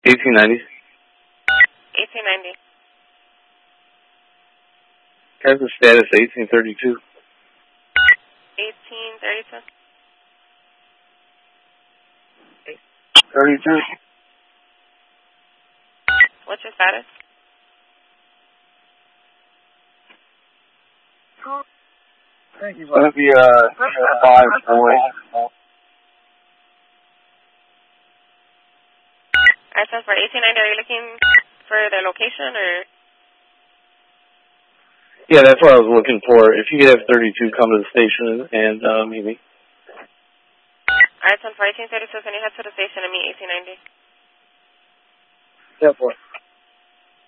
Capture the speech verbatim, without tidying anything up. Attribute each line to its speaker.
Speaker 1: eighteen ninety.
Speaker 2: eighteen ninety.
Speaker 1: Transit status eighteen thirty-two.
Speaker 2: eighteen thirty-two.
Speaker 1: thirty-two.
Speaker 2: What's your status?
Speaker 1: Thank you. That'll be uh five four.
Speaker 2: Alright, so for eighteen ninety, are you looking for the location or?
Speaker 1: Yeah, that's what I was looking for. If you could have thirty-two come to the station and uh, meet me.
Speaker 2: Alright, so for eighteen thirty-two, can you head to the station and meet eighteen ninety?
Speaker 1: Yeah, boy.